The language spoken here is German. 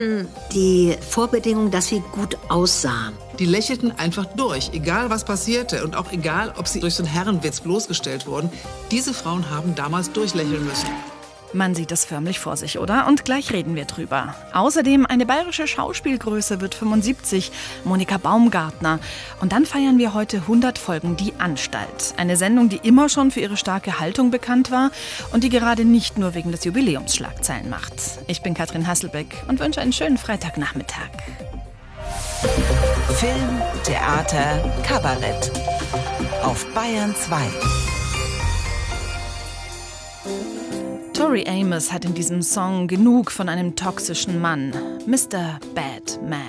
Die Vorbedingung, dass sie gut aussahen. Die lächelten einfach durch, egal was passierte und auch egal, ob sie durch so einen Herrenwitz bloßgestellt wurden. Diese Frauen haben damals durchlächeln müssen. Man sieht es förmlich vor sich, oder? Und gleich reden wir drüber. Außerdem eine bayerische Schauspielgröße wird 75, Monika Baumgartner. Und dann feiern wir heute 100 Folgen Die Anstalt. Eine Sendung, die immer schon für ihre starke Haltung bekannt war und die gerade nicht nur wegen des Jubiläums Schlagzeilen macht. Ich bin Katrin Hasselbeck und wünsche einen schönen Freitagnachmittag. Film, Theater, Kabarett. Auf Bayern 2. Tori Amos hat in diesem Song genug von einem toxischen Mann, Mr. Bad Man.